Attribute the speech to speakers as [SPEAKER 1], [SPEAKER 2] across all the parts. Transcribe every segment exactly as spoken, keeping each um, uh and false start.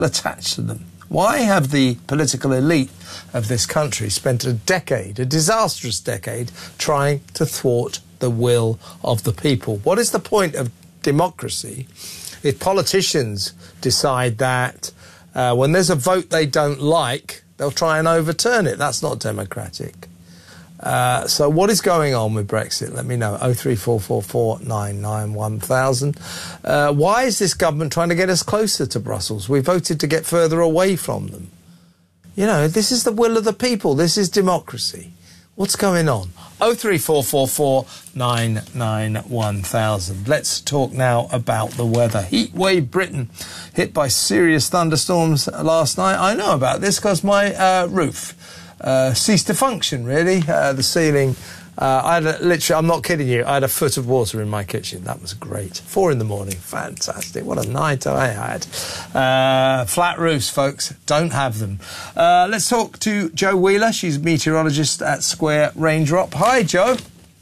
[SPEAKER 1] attached to them? Why have the political elite of this country spent a decade, a disastrous decade, trying to thwart the will of the people? What is the point of democracy if politicians decide that uh, when there's a vote they don't like, they'll try and overturn it? That's not democratic. Uh, so what is going on with Brexit? Let me know. oh three four four four nine nine one thousand. Uh, why is this government trying to get us closer to Brussels? We voted to get further away from them. You know, this is the will of the people. This is democracy. What's going on? oh three four four four nine nine one thousand. Let's talk now about the weather. Heatwave Britain hit by serious thunderstorms last night. I know about this because my uh, roof Uh, ceased to function, really. Uh, the ceiling, uh, I had a, literally, I'm not kidding you, I had a foot of water in my kitchen. That was great. Four in the morning, fantastic. What a night I had. Uh, flat roofs, folks, don't have them. Uh, let's talk to Jo Wheeler. She's a meteorologist at Square Raindrop. Hi, Jo.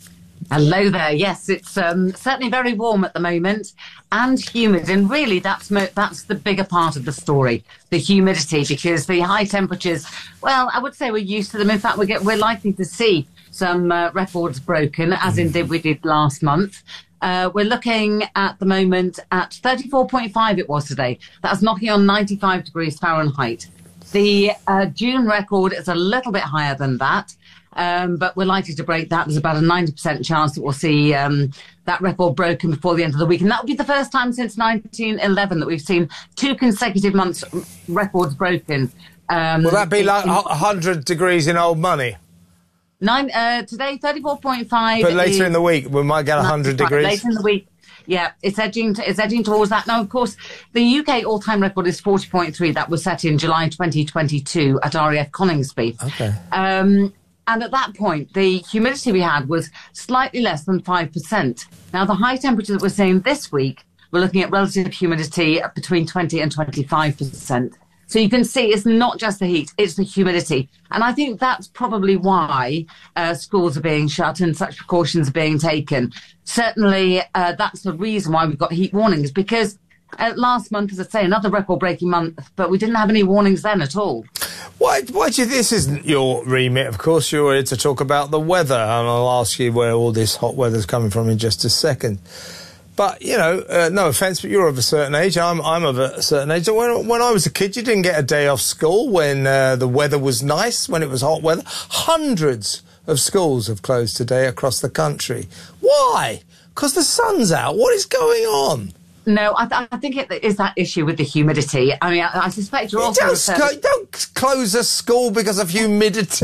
[SPEAKER 2] Hello there. Yes, it's um, certainly very warm at the moment and humid. And really, that's mo that's the bigger part of the story, the humidity, because the high temperatures, well, I would say we're used to them. In fact, we get, we're likely to see some uh, records broken, as indeed we did last month. Uh, we're looking at the moment at thirty-four point five it was today. That's knocking on ninety-five degrees Fahrenheit. The uh, June record is a little bit higher than that. Um, but we're likely to break that. There's about a ninety percent chance that we'll see um, that record broken before the end of the week. And that will be the first time since nineteen eleven that we've seen two consecutive months records broken. Um,
[SPEAKER 1] Will that be like one hundred degrees in old money?
[SPEAKER 2] Nine, uh, today, thirty-four point five.
[SPEAKER 1] But later in the week, we might get one hundred degrees.
[SPEAKER 2] Later in the week. Yeah, it's edging, to, it's edging towards that. Now, of course, the U K all-time record is forty point three. That was set in July twenty twenty-two at R A F Coningsby.
[SPEAKER 1] Okay.
[SPEAKER 2] Um, And at that point, the humidity we had was slightly less than five percent. Now, the high temperature that we're seeing this week, we're looking at relative humidity between twenty and twenty-five percent. So you can see it's not just the heat, it's the humidity. And I think that's probably why uh, schools are being shut and such precautions are being taken. Certainly, uh, that's the reason why we've got heat warnings, because uh, last month, as I say, another record-breaking month, but we didn't have any warnings then at all.
[SPEAKER 1] Why, why do you, this isn't your remit, of course, you're here to talk about the weather, and I'll ask you where all this hot weather's coming from in just a second. But, you know, uh, no offence, but you're of a certain age, I'm, I'm of a certain age. When, when I was a kid, you didn't get a day off school when uh, the weather was nice, when it was hot weather. Hundreds of schools have closed today across the country. Why? Because the sun's out. What is going on?
[SPEAKER 2] No, I, th I think it is that issue with the humidity. I mean, I, I suspect you're
[SPEAKER 1] you
[SPEAKER 2] also...
[SPEAKER 1] Don't, sc don't close a school because of humidity.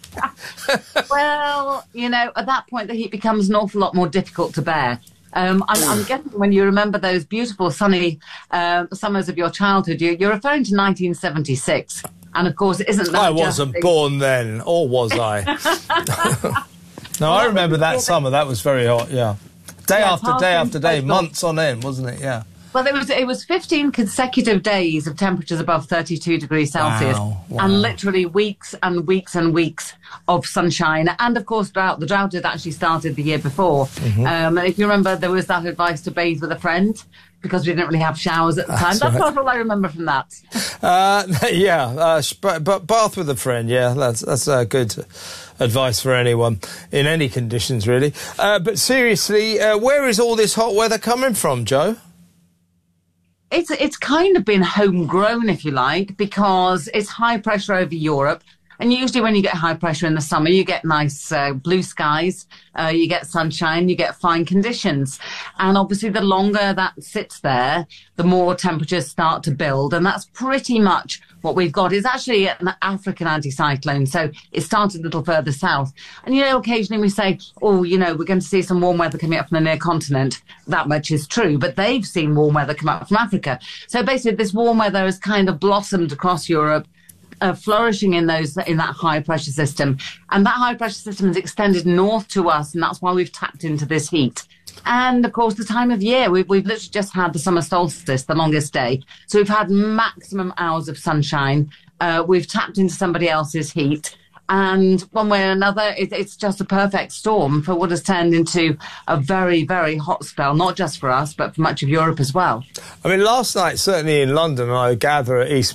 [SPEAKER 2] Well, you know, at that point, the heat becomes an awful lot more difficult to bear. Um, I'm, I'm guessing when you remember those beautiful sunny uh, summers of your childhood, you, you're referring to nineteen seventy-six. And, of course, isn't that
[SPEAKER 1] I wasn't
[SPEAKER 2] just...
[SPEAKER 1] born then, or was I? No, I remember that summer. That was very hot, yeah. Day
[SPEAKER 2] yeah,
[SPEAKER 1] after day after day, months on end, wasn't it? Yeah.
[SPEAKER 2] Well, it was it was fifteen consecutive days of temperatures above thirty-two degrees Celsius,
[SPEAKER 1] wow, wow.
[SPEAKER 2] and literally weeks and weeks and weeks of sunshine. And of course, drought. The drought had actually started the year before. Mm-hmm. um, and if you remember, there was that advice to bathe with a friend because we didn't really have showers at the time. That's, that's right. all I remember from that.
[SPEAKER 1] Uh, yeah, uh, but, but bath with a friend. Yeah, that's that's uh, good advice for anyone in any conditions, really. Uh, but seriously, uh, where is all this hot weather coming from, Jo?
[SPEAKER 2] It's it's kind of been homegrown, if you like, because it's high pressure over Europe. And usually when you get high pressure in the summer, you get nice uh, blue skies, uh, you get sunshine, you get fine conditions. And obviously the longer that sits there, the more temperatures start to build. And that's pretty much what we've got. It's actually an African anticyclone, so it started a little further south. And, you know, occasionally we say, oh, you know, we're going to see some warm weather coming up from the near continent. That much is true, but they've seen warm weather come up from Africa. So basically this warm weather has kind of blossomed across Europe, Uh, flourishing in those in that high pressure system, and that high pressure system has extended north to us, and that's why we've tapped into this heat. And of course, the time of year, we've, we've literally just had the summer solstice, the longest day, so we've had maximum hours of sunshine. Uh, we've tapped into somebody else's heat, And one way or another, it, it's just a perfect storm for what has turned into a very, very hot spell, not just for us, but for much of Europe as well.
[SPEAKER 1] I mean, last night, certainly in London, I gather at East